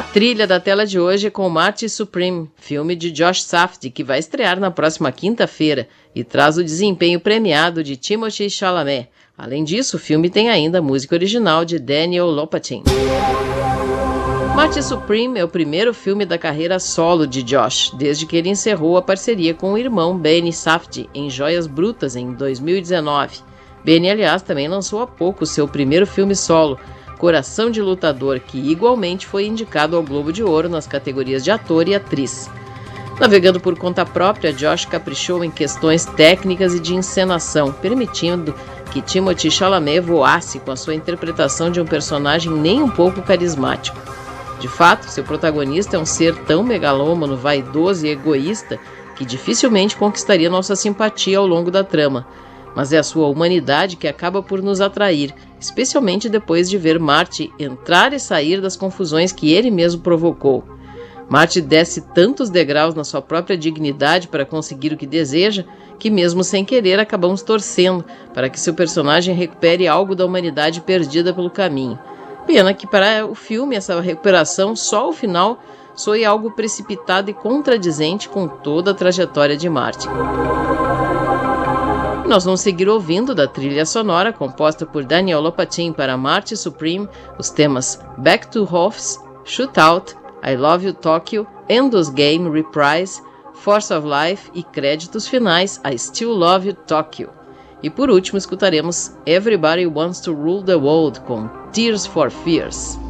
Trilha da tela de hoje é com Marty Supreme, filme de Josh Safdie, que vai estrear na próxima quinta-feira e traz o desempenho premiado de Timothée Chalamet. Além disso, o filme tem ainda a música original de Daniel Lopatin. Marty Supreme é o primeiro filme da carreira solo de Josh, desde que ele encerrou a parceria com o irmão Benny Safdie em Joias Brutas em 2019. Benny, aliás, também lançou há pouco seu primeiro filme solo, Coração de Lutador, que igualmente foi indicado ao Globo de Ouro nas categorias de ator e atriz. Navegando por conta própria, Josh caprichou em questões técnicas e de encenação, permitindo que Timothée Chalamet voasse com a sua interpretação de um personagem nem um pouco carismático. De fato, seu protagonista é um ser tão megalômano, vaidoso e egoísta que dificilmente conquistaria nossa simpatia ao longo da trama. Mas é a sua humanidade que acaba por nos atrair, especialmente depois de ver Marty entrar e sair das confusões que ele mesmo provocou. Marty desce tantos degraus na sua própria dignidade para conseguir o que deseja, que mesmo sem querer acabamos torcendo para que seu personagem recupere algo da humanidade perdida pelo caminho. Pena que para o filme essa recuperação, só ao final, soe algo precipitado e contradizente com toda a trajetória de Marty. Nós vamos seguir ouvindo da trilha sonora composta por Daniel Lopatin para Marty Supreme os temas Back to Hoffs, Shootout, I Love You Tokyo, Endless Game Reprise, Force of Life e créditos finais I Still Love You Tokyo. E por último escutaremos Everybody Wants to Rule the World com Tears for Fears.